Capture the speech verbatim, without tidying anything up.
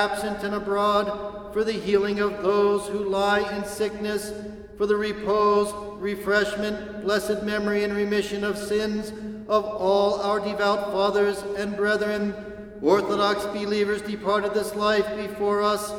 absent and abroad, for the healing of those who lie in sickness, for the repose, refreshment, blessed memory, and remission of sins of all our devout fathers and brethren, Orthodox believers departed this life before us,